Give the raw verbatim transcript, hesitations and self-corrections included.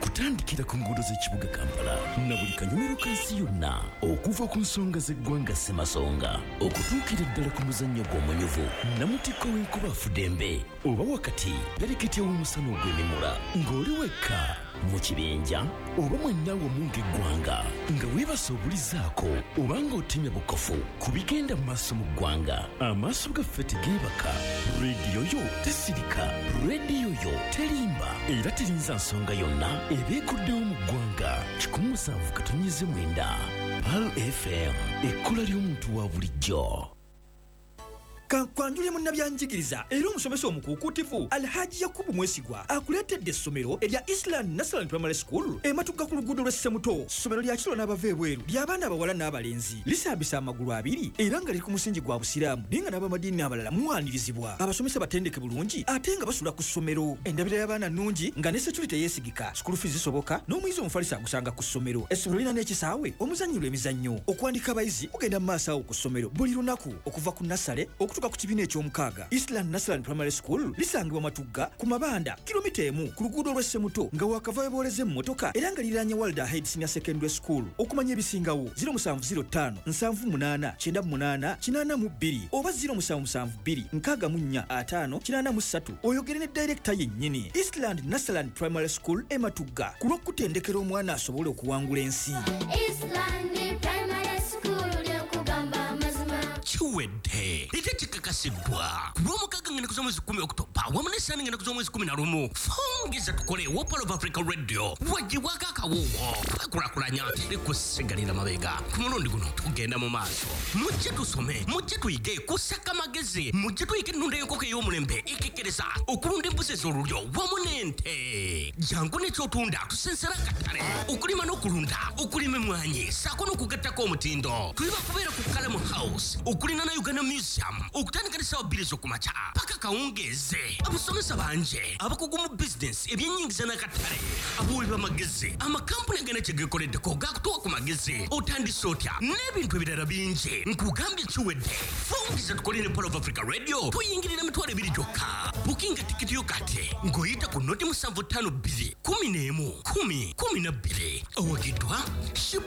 okutandikira ku nguudo z'ekibuga Kampala na buli kanyomero kansi yonna okuva ku nsonga z'eggwanga Ssemasonga okutuukira ddala ku muzannyo gw'omunyuvu Namutikko w'enkuba Fudembe oba wakati galeketya w'omusana ogw'emimula ng'oli wekka mu kibinja oba mwenna wamu ng'eggwanga nga weebase obulizaako oba ng'otemya bukofu ku bigenda mu maaso mu ggwanga amaaso gaffe tegeebaka rediyo yo tesirika rediyo yo terimba era terinza nsonga yonna ebeekuddewo mu ggwanga kikumi musanvu katonnyeze mwenda Pal F M ekkola ly'omuntu wa bulijjo. Kwanjulye munnabyanjigiriza era omusomesa omukuukutivu Alhaji Yakubu Mwesigwa akuleetedde essomero erya Island National Primary School ematugga ku luguudo lw'Essemuto. Ssomero lya kiro n'abava ebweru ly'abaana abawala n'abalenzi lisambisa amagulu abiri era nga liri ku musingi gwa busiraamu naye nga n'abamadiini abalala muwanirizibwa. Abasomesa batendeke bulungi ate nga basula ku ssomero. Endabira y'abaana nnungi nga ne security yeesigika. School fees zisoboka n'omuyizi omufalisa agusanga ku ssomero. Essomero lirina n'ekisaawe omuzannyirwa emizannyo. Okuwandika abayizi kugenda mu maaso awo ku ssomero buli lunaku okuva ku nasale okutuuka ku kibiina eky'omukaaga. Eastland National Primary School lisangibwa Matugga ku mabanda kilomita emu ku luguudo lw'Essemuto nga wakava weboleze emmotoka era nga liranye Walder Head Senior Secondary School. Okumanya ebisingawo zero seven zero five nsanvu munaana kyenda munaana kinaana mu bbiri oba zero seven seven bbiri nkaaga mu nnya ataano kinaana mu ssatu oyogere ne director yennyini. Eastland National Primary School e Matugga ku lw'okutendekera omwana asobole okuwangula ensi. Eastland Primary School ly'okugamba amazima kiwedde ate kikakasidwa ku lw'omukaaga ngenda ku z'omwezi kumi Oktoba wamu n'essaani ngenda ku z'omwezi kumi na lumu fongeza tukole wa Pal of Africa Radio wagibwako akawuuwo twakulakulanya likusigalira mabega ku mulundi guno tugenda mu maaso mujje tusome mujje tuyige kusaka amagezi mujje tuyige ennunda y'enkoko ey'omulembe ekekkereza okulunda embuzi ez'olulyo wamu n'ente jangu n'ekyotunda tusensera akatale okulima n'okulunda okulima emmwanyi saako n'okugattako omutindo tuliba kubeera ku Kalamu House okulina na Uganda Museum okutandika ne ssaawa bbiri ez'okumakya paka kawungeeze. Abasomesa banje abakugu mu bizinesi ebyennyingiza n'akatale abawi b'amagezi amakampuni agenda kye geekoleddeko gaakutuwa ku magezi otandise otya n'ebintu ebirala bingi nkugambye kiwedde fongeza tukole ne Pal of Africa Radio tuyingirira emitwalo ebiri gyokka bukinga tikiti yo kati ng'oyita ku noti musanvu ttaano bbiri kumi n'emu kumi kumi na bbiri owagiddwa